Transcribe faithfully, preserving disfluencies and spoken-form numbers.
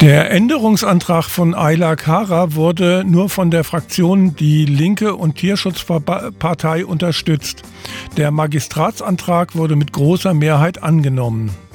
Der Änderungsantrag von Ayla Kara wurde nur von der Fraktion Die Linke und Tierschutzpartei unterstützt. Der Magistratsantrag wurde mit großer Mehrheit angenommen.